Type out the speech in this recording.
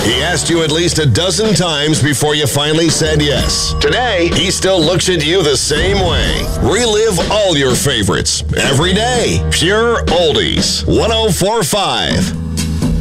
He asked you at least a dozen times before you finally said yes. Today, he still looks at you the same way. Relive all your favorites every day. Pure Oldies. 104.5